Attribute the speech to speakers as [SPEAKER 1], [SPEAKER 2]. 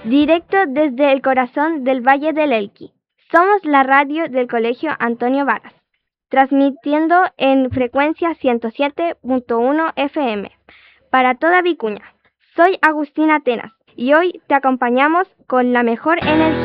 [SPEAKER 1] Directo desde el corazón del Valle del Elqui. Somos la radio del Colegio Antonio Varas, transmitiendo en frecuencia 107.1 FM para toda Vicuña. Soy Agustina Atenas y hoy te acompañamos con la mejor energía.